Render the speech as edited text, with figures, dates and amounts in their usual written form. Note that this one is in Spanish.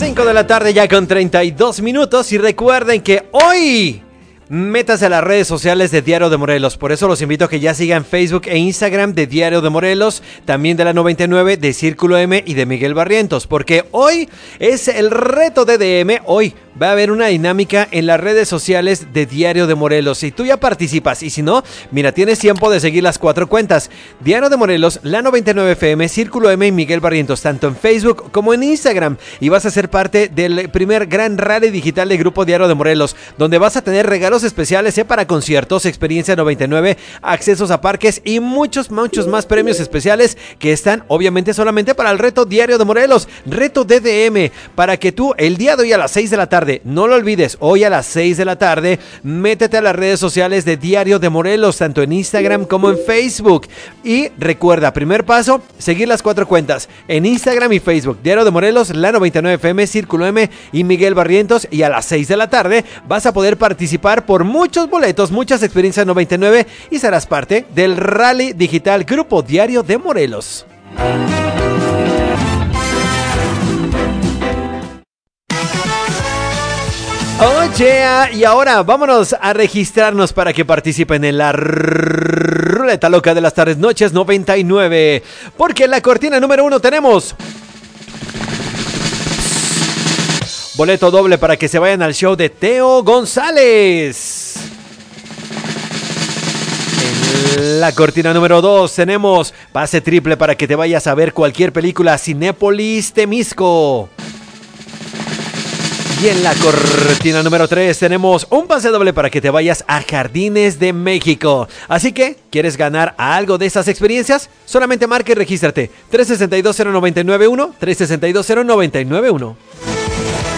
5 de la tarde ya con 32 minutos y recuerden que hoy métanse a las redes sociales de Diario de Morelos. Por eso los invito a que ya sigan Facebook e Instagram de Diario de Morelos, también de la 99, de Círculo M y de Miguel Barrientos, porque hoy es el reto DDM. Hoy va a haber una dinámica en las redes sociales de Diario de Morelos. Si tú ya participas y si no, mira, tienes tiempo de seguir las 4 cuentas: Diario de Morelos, la 99 FM, Círculo M y Miguel Barrientos, tanto en Facebook como en Instagram. Y vas a ser parte del primer gran rally digital de Grupo Diario de Morelos, donde vas a tener regalos especiales para conciertos, experiencia 99, accesos a parques y muchos más premios especiales que están obviamente solamente para el reto Diario de Morelos, reto DDM, para que tú el día de hoy a las 6 de la tarde, no lo olvides, hoy a las 6 de la tarde, métete a las redes sociales de Diario de Morelos, tanto en Instagram como en Facebook. Y recuerda, primer paso, seguir las 4 cuentas en Instagram y Facebook, Diario de Morelos, la 99 FM, Círculo M y Miguel Barrientos, y a las 6 de la tarde vas a poder participar por muchos boletos, muchas experiencias 99 y serás parte del Rally Digital Grupo Diario de Morelos. Oh yeah, y ahora vámonos a registrarnos para que participen en la ruleta loca de las tardes noches 99, porque en la cortina número 1 tenemos boleto doble para que se vayan al show de Teo González. En la cortina número 2 tenemos pase triple para que te vayas a ver cualquier película Cinépolis Temisco. Y en la cortina número 3 tenemos un pase doble para que te vayas a Jardines de México. Así que, ¿quieres ganar algo de estas experiencias? Solamente marca y regístrate 362-0991, 362-0991.